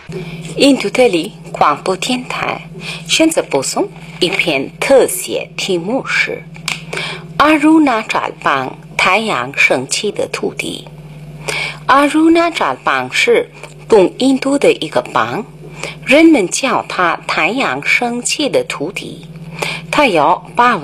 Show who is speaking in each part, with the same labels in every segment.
Speaker 1: 印度德里广播电台选择播送一篇特写，题目是阿鲁纳扎邦太阳升起的土地。阿鲁纳扎邦是东印度的一个邦，人们叫它太阳升起的土地。它有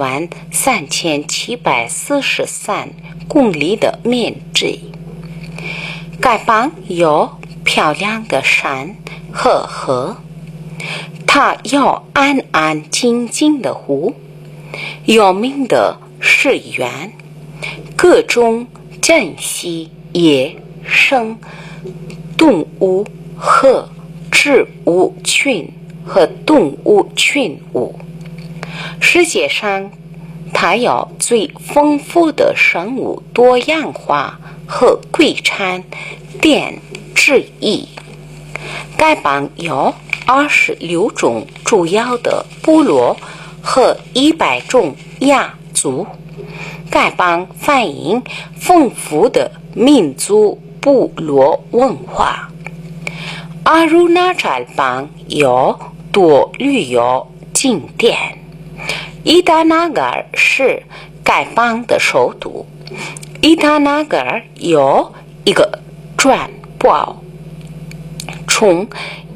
Speaker 1: 83743公里的面积。该邦有漂亮的山和河，它有安安静静的湖，有名的寺院，各种珍稀野生动物和植物群和动物群物。世界上它有最丰富的生物多样化和贵产点之一。该邦有26种主要的部落和100种亚族。该邦反映丰富的民族部落文化。阿鲁纳扎邦有多旅游景点。伊达纳格尔是该邦的首都。伊达纳格尔有一个转堡，从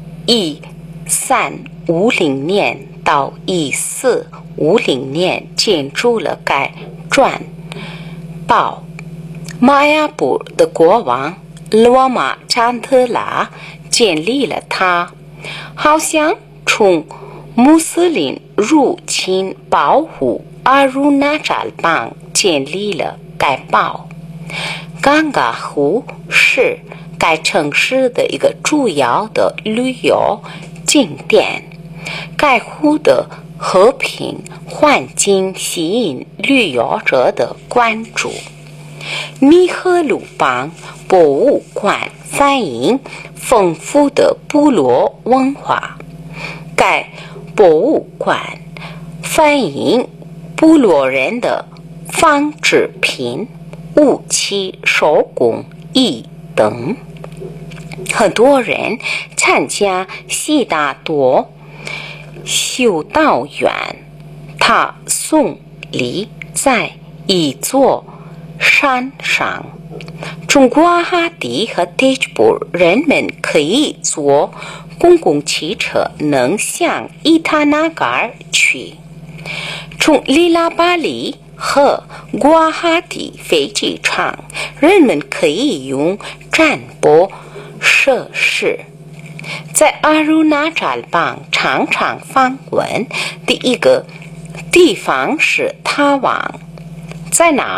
Speaker 1: 1350年到1450年建筑了该转堡。玛雅部的国王罗马詹特拉建立了它，好像从穆斯林入侵保护阿鲁纳扎邦建立了该堡。冈嘎湖是该城市的一个主要的旅游景点。该湖的和平环境吸引旅游者的关注。米赫鲁邦博物馆反映丰富的部落文化。该博物馆反映部落人的纺织品、武器、手工艺等。很多人参加悉达多修道院，他耸立在一座山上。从瓜哈蒂和迪吉布，人们可以坐公共汽车能向伊塔纳嘎尔去。从里拉巴里和瓜哈蒂飞机场，人们可以用展播设施。在阿鲁纳扎邦常常访问的一个地方是塔旺，在哪